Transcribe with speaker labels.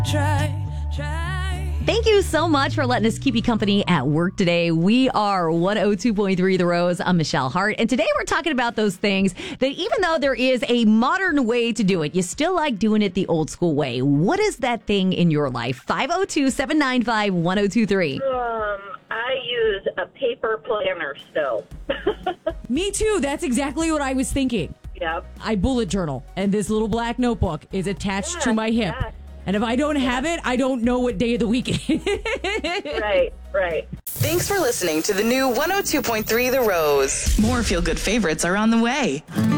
Speaker 1: Thank you so much for letting us keep you company at work today. We are 102.3 The Rose. I'm Michelle Hart. And today we're talking about those things that even though there is a modern way to do it, you still like doing it the old school way. What is that thing in your life? 502-795-1023.
Speaker 2: I use a paper planner still.
Speaker 3: Me too. That's exactly what I was thinking.
Speaker 2: Yep.
Speaker 3: I bullet journal, and this little black notebook is attached to my hip.
Speaker 2: Yeah.
Speaker 3: And if I don't have it, I don't know what day of the week it is.
Speaker 2: Right.
Speaker 4: Thanks for listening to the new 102.3 The Rose. More feel-good favorites are on the way.